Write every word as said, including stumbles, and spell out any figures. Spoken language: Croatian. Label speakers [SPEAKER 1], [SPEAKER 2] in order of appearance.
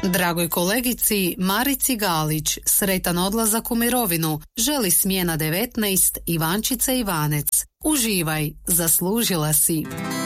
[SPEAKER 1] Dragoj kolegici Marici Galić sretan odlazak u mirovinu želi Smjena devetnaest, Ivančica Ivanec. Uživaj, zaslužila si.